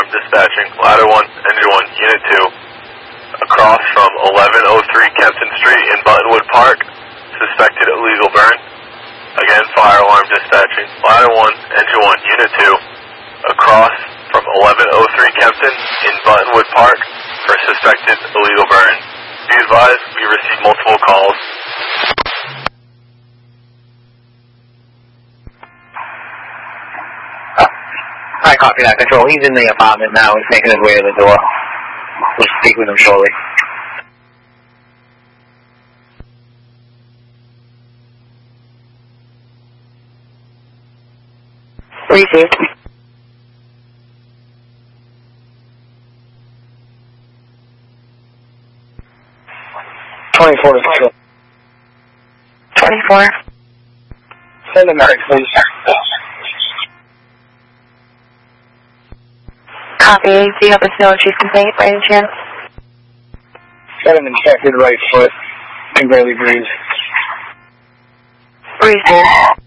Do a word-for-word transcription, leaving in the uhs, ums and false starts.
alarm dispatching, ladder one, engine one, unit two, across from eleven oh three Kempton Street in Buttonwood Park, suspected illegal burn. Again, fire alarm dispatching, ladder one, engine one, unit two, across from eleven oh three Kempton in Buttonwood Park for suspected illegal burn. Be advised, we received multiple calls. I copy that, Control. He's in the apartment now. He's making his way to the door. We'll speak with him shortly. Received. twenty-four to five. twenty-four. Send a medic, please. Copy. Do you have a snow and cheese complaint by any chance? Got an infected right foot. Can barely breathe. Received.